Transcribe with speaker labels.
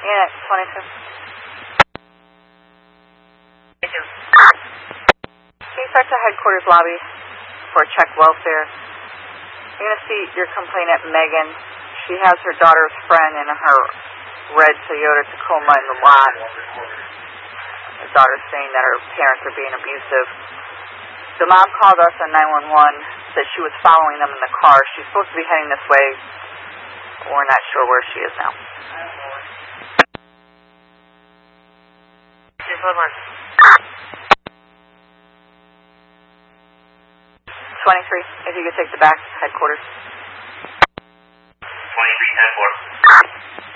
Speaker 1: Unit 22. Can you start to headquarters lobby for check welfare? You're going to see your complainant, Megan. She has her daughter's friend in her red Toyota Tacoma in the lot. Her daughter's saying that her parents are being abusive. The mom called us on 911, said she was following them in the car. She's supposed to be heading this way. We're not sure where she is now. 23, if you could take the back headquarters.